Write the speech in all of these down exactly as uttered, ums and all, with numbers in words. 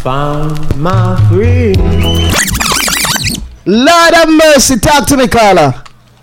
found my freedom. Lord have mercy, talk to me, Carla.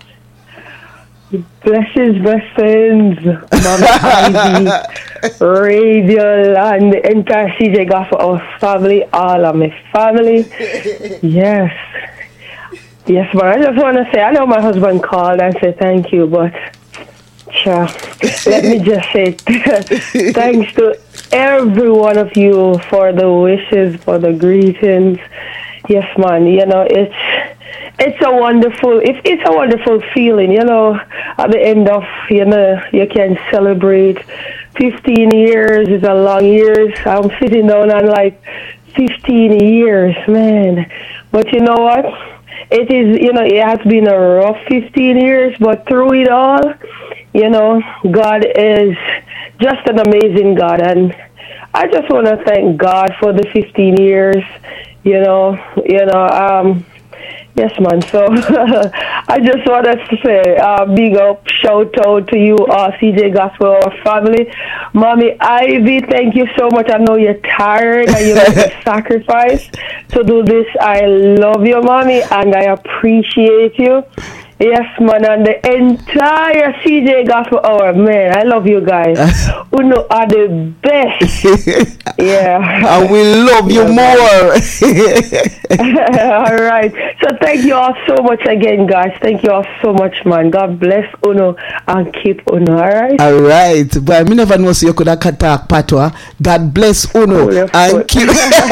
Blessings, blessings, Mama Ivy, Radio and the entire C J Gospel, our family, all of my family. Yes. Yes, but I just want to say, I know my husband called and said thank you, but sure, let me just say thanks to every one of you for the wishes, for the greetings. Yes, man, you know, it's it's a wonderful, it, it's a wonderful feeling, you know, at the end of, you know, you can celebrate. fifteen years is a long years. I'm sitting down and like, fifteen years, man. But you know what? It is, you know, it has been a rough fifteen years, but through it all, you know, God is just an amazing God. And I just want to thank God for the fifteen years, you know, you know, um, yes, man. So I just want to say, uh, big up, shout out to you, uh, C J Gospel, our family. Mommy Ivy, thank you so much. I know you're tired and you have to sacrifice to do this. I love you, Mommy, and I appreciate you. Yes, man, and the entire C J Gospel Hour, man, I love you guys. Uno are the best. Yeah. And we love you more. All right. So thank you all so much again, guys. Thank you all so much, man. God bless Uno and keep Uno, all right? All right. But I never know so you could have talk patwa. God bless Uno cool and foot. keep.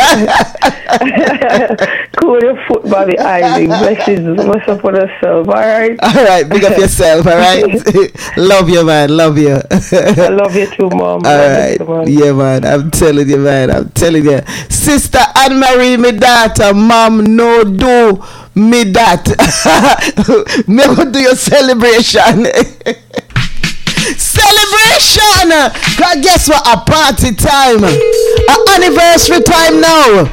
Cool your foot, Bobby Ivy. Blessings. What's up for yourself, all right? All right, big up yourself, all right? Love you, man, love you. I love you too, Mom. All love right, you too, man. yeah, man, I'm telling you, man, I'm telling you. Sister Anne-Marie, me daughter, Mom, no do me that. Me go do your celebration. Celebration! God, guess what? A party time. A anniversary time now.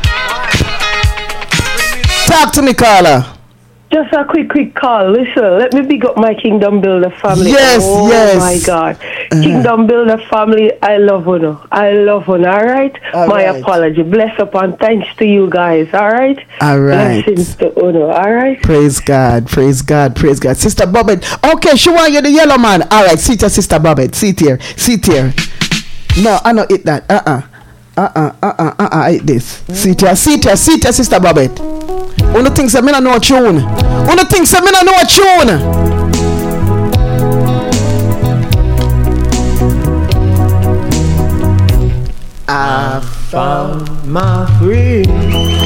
Talk to me, Carla. Just a quick, quick call. Listen, let me big up my Kingdom Builder family. Yes, oh, yes. Oh my God. Uh-huh. Kingdom Builder family, I love Uno. I love Uno, all right? All my right. apology. Bless upon thanks to you guys, all right? All right. Blessings to Uno, all right? Praise God, praise God, praise God. Sister Bobette. Okay, she want you the yellow man. All right, sit here, Sister Bobette. Sit here, sit here. No, I don't eat that. Uh-uh. Uh-uh, uh-uh, uh-uh, I eat this. Sit here, sit here, sit here, Sister Bobette. One thing say me no know a tune. One thing say me no know a tune. I found my freedom.